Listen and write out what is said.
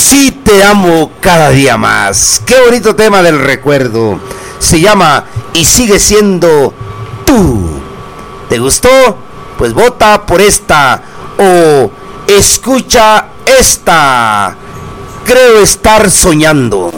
Sí te amo cada día más. Qué bonito tema del recuerdo. Se llama Y sigue siendo tú. ¿Te gustó? Pues vota por esta o escucha esta. Creo estar soñando.